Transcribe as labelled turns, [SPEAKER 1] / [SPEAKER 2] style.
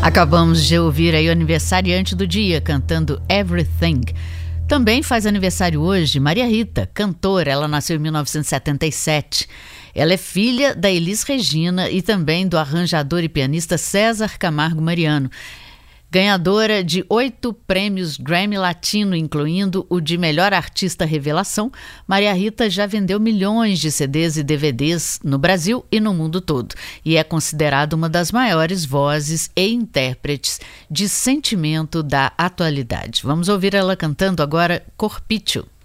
[SPEAKER 1] Acabamos de ouvir aí o aniversariante do dia, cantando Everything. Também faz aniversário hoje Maria Rita, cantora. Ela nasceu em 1977. Ela é filha da Elis Regina e também do arranjador e pianista César Camargo Mariano. Ganhadora de 8 prêmios Grammy Latino, incluindo o de Melhor Artista Revelação, Maria Rita já vendeu milhões de CDs e DVDs no Brasil e no mundo todo e é considerada uma das maiores vozes e intérpretes de sentimento da atualidade. Vamos ouvir ela cantando agora Corpício.